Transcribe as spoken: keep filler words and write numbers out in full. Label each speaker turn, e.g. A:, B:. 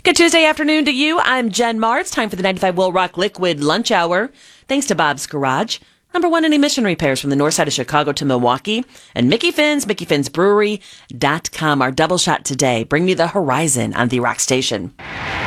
A: Good Tuesday afternoon to you. I'm Jen Marr. It's time for the ninety-five Will Rock Liquid Lunch Hour. Thanks to Bob's Garage, number one in emission repairs from the north side of Chicago to Milwaukee, and Mickey Finn's, Mickey Finn's Brewery dot com. Our double shot today. Bring me the horizon on the Rock Station.